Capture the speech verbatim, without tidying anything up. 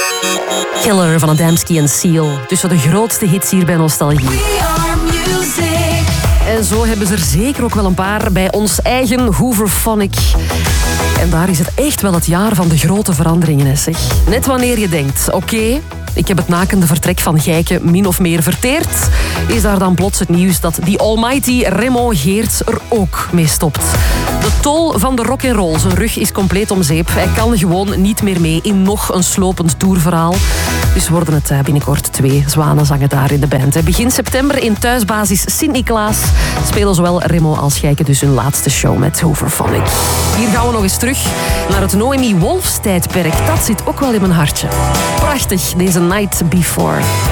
Killer van Adamski en Seal. Tussen de grootste hits hier bij Nostalgie. We are music. En zo hebben ze er zeker ook wel een paar bij ons eigen Hooverphonic. En daar is het echt wel het jaar van de grote veranderingen, hè, zeg. Net wanneer je denkt, oké, okay, ik heb het nakende vertrek van Gijke min of meer verteerd, is daar dan plots het nieuws dat die almighty Remo Geerts er ook mee stopt. De tol van de rock'n'roll, zijn rug is compleet om zeep. Hij kan gewoon niet meer mee in nog een slopend tourverhaal. Dus worden het binnenkort twee zwanenzangen daar in de band. Begin september in thuisbasis Sint-Niklaas spelen zowel Remo als Gijke dus hun laatste show met Hooverphonic. Hier gaan we nog eens terug naar het Noemi Wolfs tijdperk. Dat zit ook wel in mijn hartje. Prachtig, deze Night Before.